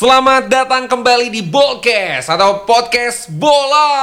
Selamat datang kembali di Bolcast atau podcast bola.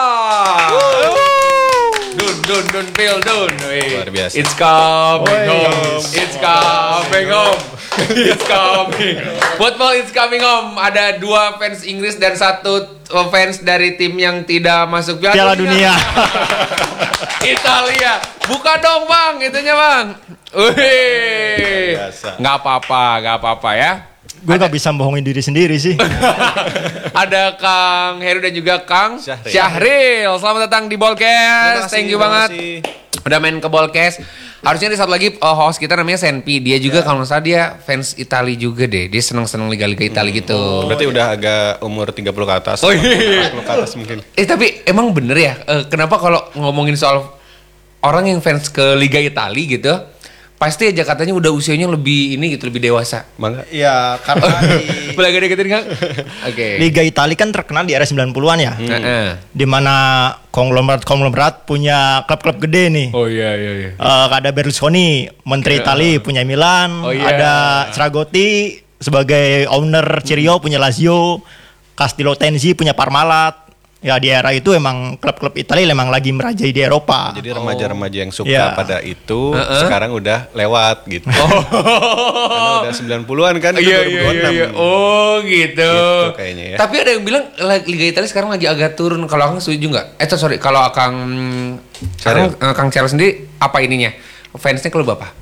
Dun Phil dun. Luar biasa. It's coming home. It's coming home. It's coming. Football it's coming home. Ada 2 fans Inggris dan 1 fans dari tim yang tidak masuk Piala Dunia. Italia. Buka dong bang, itunya bang. Wih. Nggak apa-apa ya. Gue gak bisa bohongin diri sendiri sih. Ada Kang Heru dan juga Kang Syahril. Syahril. Selamat datang di Bolcast. Thank you banget. Kasih. Udah main ke Bolcast. Harusnya ada satu lagi host kita namanya Senpi. Dia juga kalau nggak salah dia fans Itali juga deh. Dia seneng-seneng liga-liga Itali gitu. Berarti udah agak umur 30 ke atas. Oh iya. 40 ke atas mungkin. Tapi emang bener ya. Kenapa kalau ngomongin soal orang yang fans ke Liga Itali gitu, pasti aja katanya udah usianya lebih ini gitu, lebih dewasa. Mangga. Iya, karena Boleh agak deketin Kang? Oke. Liga Italia kan terkenal di era 90-an ya. Di mana konglomerat punya klub-klub gede nih. Oh iya. Ada Berlusconi, Menteri Italia punya Milan, Oh, iya. ada Sragotti sebagai owner Cirio punya Lazio, Castello Tenzi punya Parmalat. Ya di era itu emang klub-klub Italia emang lagi merajai di Eropa. Jadi remaja-remaja yang suka Iya. pada itu sekarang udah lewat gitu. Karena udah 90-an kan itu 2026. Iya. Oh gitu. Gitu kayaknya ya. Tapi ada yang bilang Liga Italia sekarang lagi agak turun. Kalau Akang setuju nggak? Sorry, kalau Kang Syahril. Kang Charles sendiri apa ininya? Fansnya klub apa?